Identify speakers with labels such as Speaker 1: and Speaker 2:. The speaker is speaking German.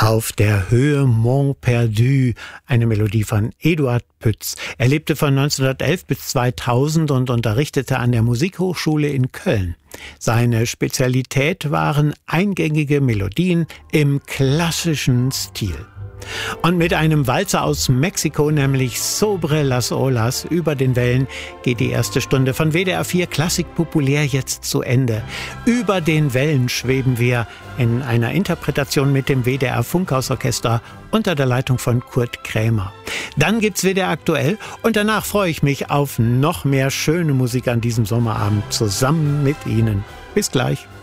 Speaker 1: Auf der Höhe Mont Perdu, eine Melodie von Eduard Pütz. Er lebte von 1911 bis 2000 und unterrichtete an der Musikhochschule in Köln. Seine Spezialität waren eingängige Melodien im klassischen Stil. Und mit einem Walzer aus Mexiko, nämlich Sobre las Olas, über den Wellen, geht die erste Stunde von WDR 4 Klassik populär jetzt zu Ende. Über den Wellen schweben wir in einer Interpretation mit dem WDR Funkhausorchester unter der Leitung von Kurt Krämer. Dann gibt's WDR aktuell und danach freue ich mich auf noch mehr schöne Musik an diesem Sommerabend zusammen mit Ihnen. Bis gleich.